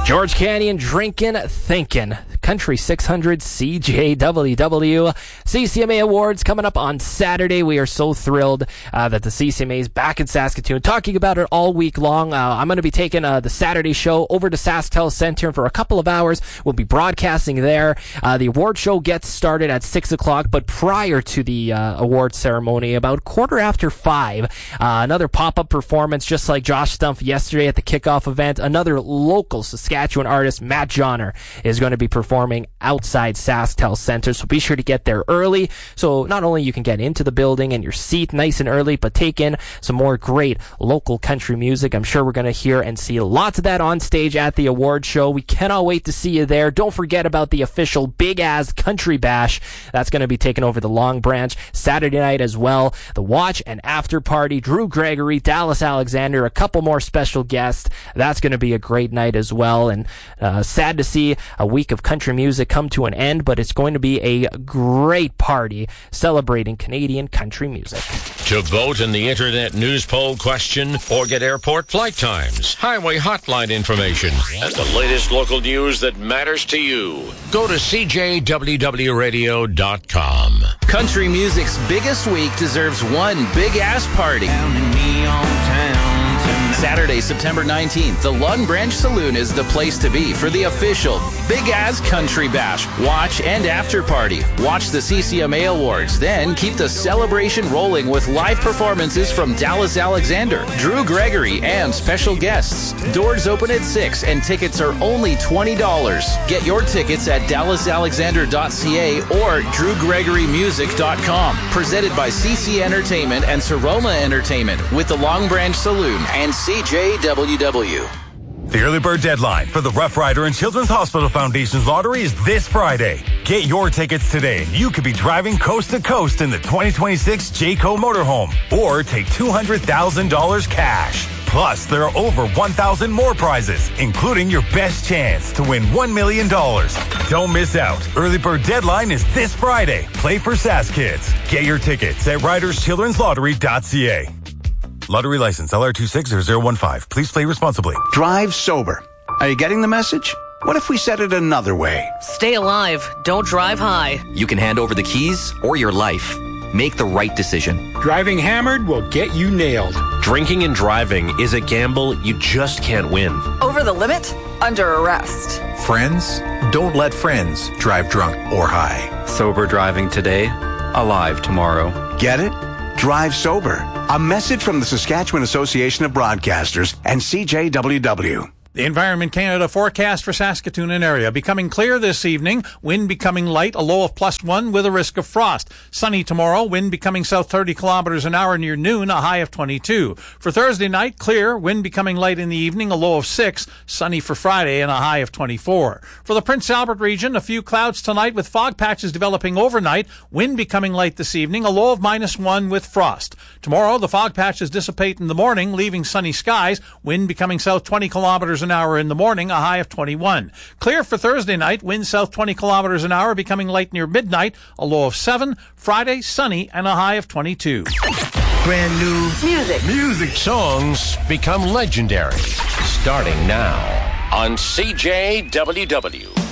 George Canyon, Drinkin', Thinkin'. Country 600 CJWW CCMA Awards coming up on Saturday. We are so thrilled that the CCMA is back in Saskatoon, talking about it all week long. I'm going to be taking the Saturday show over to SaskTel Center for a couple of hours. We'll be broadcasting there. The award show gets started at 6 o'clock, but prior to the award ceremony, about 5:15, another pop-up performance, just like Josh Stumpf yesterday at the kickoff event. Another local Saskatchewan artist, Matt Johnner, is going to be performing outside SaskTel Center, so be sure to get there early, so not only you can get into the building and your seat nice and early, but take in some more great local country music. I'm sure we're going to hear and see lots of that on stage at the award show. We cannot wait to see you there. Don't forget about the official Big As Country Bash. That's going to be taking over the Long Branch Saturday night as well. The watch and after party, Drew Gregory, Dallas Alexander, a couple more special guests. That's going to be a great night as well, and sad to see a week of country music come to an end, but it's going to be a great party celebrating Canadian country music. To vote in the Internet News Poll question or get airport flight times, highway hotline information, and the latest local news that matters to you, go to CJWWRadio.com. Country music's biggest week deserves one big-ass party. Saturday, September 19th, the Long Branch Saloon is the place to be for the official Big As Country Bash watch and after party. Watch the CCMA Awards, then keep the celebration rolling with live performances from Dallas Alexander, Drew Gregory, and special guests. Doors open at 6 and tickets are only $20. Get your tickets at dallasalexander.ca or drewgregorymusic.com. Presented by CC Entertainment and Seroma Entertainment with the Long Branch Saloon and CJWW. The early bird deadline for the Rough Rider and Children's Hospital Foundation's lottery is this Friday. Get your tickets today and you could be driving coast to coast in the 2026 Jayco motorhome or take $200,000 cash. Plus, there are over 1,000 more prizes, including your best chance to win $1 million. Don't miss out. Early bird deadline is this Friday. Play for Sask Kids. Get your tickets at riderschildrenslottery.ca. Lottery license LR260015. Please play responsibly. Drive sober. Are you getting the message? What if we said it another way? Stay alive. Don't drive high. You can hand over the keys or your life. Make the right decision. Driving hammered will get you nailed. Drinking and driving is a gamble you just can't win. Over the limit? Under arrest. Friends? Don't let friends drive drunk or high. Sober driving today, alive tomorrow. Get it? Drive sober. A message from the Saskatchewan Association of Broadcasters and CJWW. The Environment Canada forecast for Saskatoon and area. Becoming clear this evening, wind becoming light, a low of +1 with a risk of frost. Sunny tomorrow, wind becoming south 30 kilometers an hour near noon, a high of 22. For Thursday night, clear, wind becoming light in the evening, a low of 6. Sunny for Friday and a high of 24. For the Prince Albert region, a few clouds tonight with fog patches developing overnight. Wind becoming light this evening, a low of -1 with frost. Tomorrow, the fog patches dissipate in the morning, leaving sunny skies. Wind becoming south 20 kilometers an hour in the morning, a high of 21. Clear for Thursday night, wind south 20 kilometers an hour, becoming light near midnight, a low of 7. Friday, sunny and a high of 22. Brand new music. Songs become legendary. Starting now on CJWW.